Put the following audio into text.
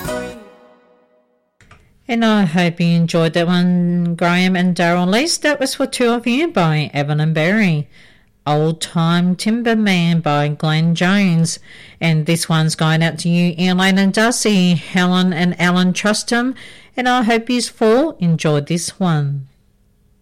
And I hope you enjoyed that one, Graham and Daryl. At least that was for two of you by Evan and Barry. Old Time Timberman by Glenn Jones. And this one's going out to you, Elaine and Darcy, Helen and Alan Trustham. And I hope you all enjoyed this one.